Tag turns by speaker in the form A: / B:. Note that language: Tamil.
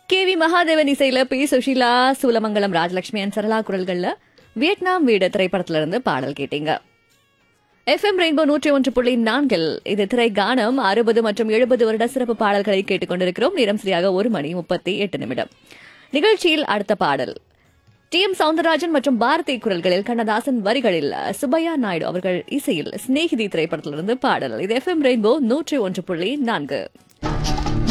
A: கேவி மகாதேவன் இசையில B Sushila, Soolamangalam Rajalakshmi and Sarala குரல்கள்ல Vietnam வீடு திரைப்படத்துல இருந்து பாடல் கேட்டீங்க. எஃப்எம் ரெயின்போ 101.4 இது திரை கானம். 60 மற்றும் 70 வருட சிறப்பு பாடல்களை கேட்டுக்கொண்டிருக்கிறோம். நேரம் சரியாக 1:38. நிகழ்ச்சியில் அடுத்த பாடல் டி எம் சவுந்தரராஜன் மற்றும் பாரதி குரல்களில், கண்ணதாசன் வரிகளில், சுப்பையா நாயுடு அவர்கள் இசையில் சிநேகிதி திரைப்படத்திலிருந்து பாடல். இது எஃப்எம் ரெயின்போ 101.4.